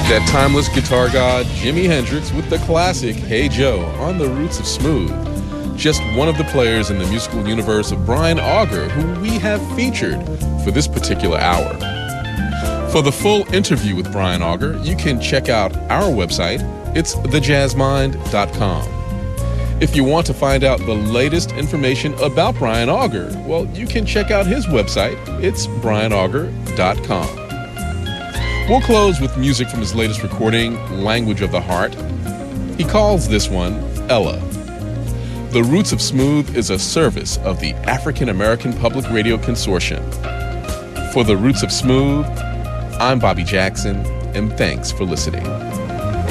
That timeless guitar god, Jimi Hendrix, with the classic Hey Joe on the Roots of Smooth. Just one of the players in the musical universe of Brian Auger, who we have featured for this particular hour. For the full interview with Brian Auger, you can check out our website. It's thejazzmind.com. If you want to find out the latest information about Brian Auger, well, you can check out his website. It's brianauger.com. We'll close with music from his latest recording, Language of the Heart. He calls this one Ella. The Roots of Smooth is a service of the African American Public Radio Consortium. For The Roots of Smooth, I'm Bobby Jackson, and thanks for listening.